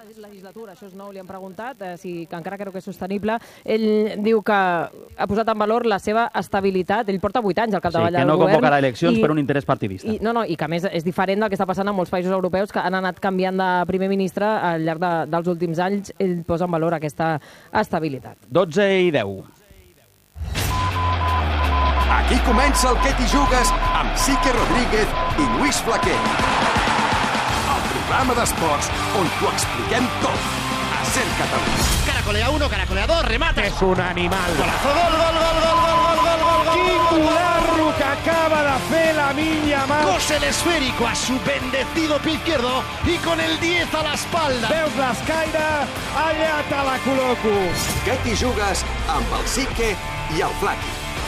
legislatura, això és nou, li han preguntat, si encara creu que és sostenible. Ell diu que ha posat en valor la seva estabilitat. Ell porta 8 anys al capdavall del govern. Sí, que no convocarà eleccions per un interès partidista. I que a més és diferent del que està passant en molts països europeus que han anat canviant de primer ministre al llarg dels últims anys. Ell posa en valor aquesta estabilitat. 12:10. Aquí comença el Que t'hi jugues amb Sique Rodríguez i Lluís Flaquer. El programa d'esports on t'ho expliquem tot. A Ser Catalunya. Caracolea 1, caracolea 2, remate. És un animal. Golazo, gol, gol, gol, gol, gol, gol, gol, gol, gol. Quin golazo que acaba de fer Lamine Yamal. Cose el esférico a su bendecido pie izquierdo y con el 10 a la espalda. Veus l'escaire? Allà te la col·loco. Que t'hi jugues amb el Sique i el Flaqui.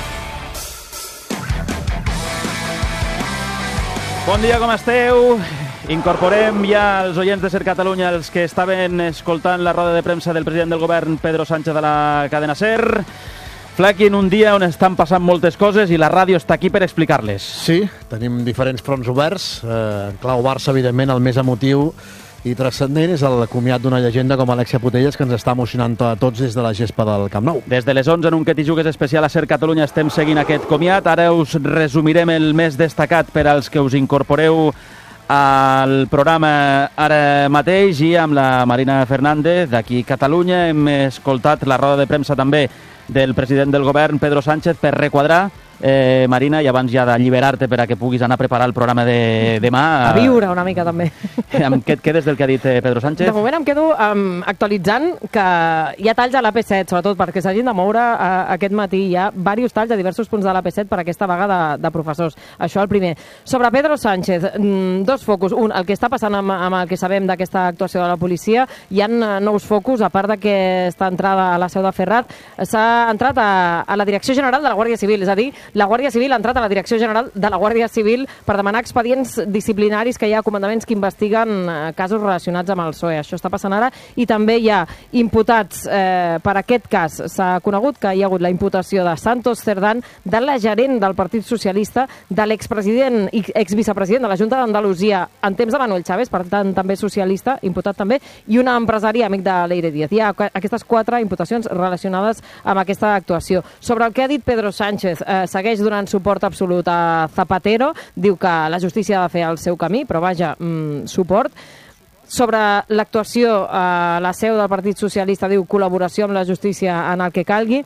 Bon dia, com esteu? Incorporem ja els oients de Ser Catalunya, els que estaven escoltant la roda de premsa del president del govern, Pedro Sánchez, de la cadena SER. Flaqui, en un dia on estan passant moltes coses i la ràdio està aquí per explicar-les. Sí, tenim diferents fronts oberts. En clau Barça, evidentment, el més emotiu i transcendent és el comiat d'una llegenda com Alexia Putellas, que ens està emocionant a tots des de la gespa del Camp Nou. Des de les 11 en un Que t'hi jugues especial a Ser Catalunya estem seguint aquest comiat. Ara us resumirem el més destacat per als que us incorporeu al programa ara mateix, i amb la Marina Fernández d'aquí Catalunya hem escoltat la roda de premsa també del president del govern, Pedro Sánchez, per requadrar. Marina, i abans ja d'alliberar-te per a que puguis anar a preparar el programa de demà... A viure una mica, també. Amb què et quedes del que ha dit Pedro Sánchez? De moment em quedo actualitzant que hi ha talls a l'AP7, sobretot perquè s'hagin de moure aquest matí. Hi ha diversos talls a diversos punts de l'AP7 per aquesta vaga de professors. Això el primer. Sobre Pedro Sánchez, dos focus. Un, el que està passant amb el que sabem d'aquesta actuació de la policia. Hi ha nous focus, a part d'aquesta entrada a la seu de Ferrat, s'ha entrat a la Direcció General de la Guàrdia Civil, és a dir, la Guàrdia Civil ha entrat a la Direcció General de la Guàrdia Civil per demanar expedients disciplinaris que hi ha comandaments que investiguen casos relacionats amb el PSOE. Això està passant ara. I també hi ha imputats per aquest cas. S'ha conegut que hi ha hagut la imputació de Santos Cerdán, de la gerent del Partit Socialista, de l'expresident i exvicepresident de la Junta d'Andalusia en temps de Manuel Chávez, per tant també socialista, imputat també, i un empresari amic de Leire Díaz. Hi ha aquestes 4 imputacions relacionades amb aquesta actuació. Sobre el que ha dit Pedro Sánchez, segueix donant suport absolut a Zapatero, diu que la justícia ha de fer el seu camí, però vaja, suport. Sobre l'actuació a la seu del Partit Socialista, diu col·laboració amb la justícia en el que calgui.